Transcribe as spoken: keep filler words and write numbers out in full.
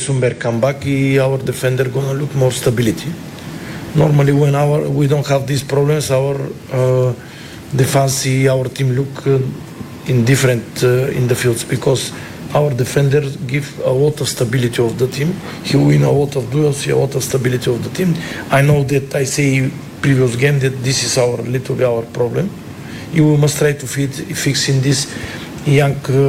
Sumber come back, he, our defender gonna look more stability. Normally, when our we don't have these problems, our uh, defense, our team look uh, in different uh, in the fields because our defender give a lot of stability of the team. He win a lot of duels, a lot of stability of the team. I know that I say previous game that this is our little bit our problem. You must try to fit, fix in this young. Uh,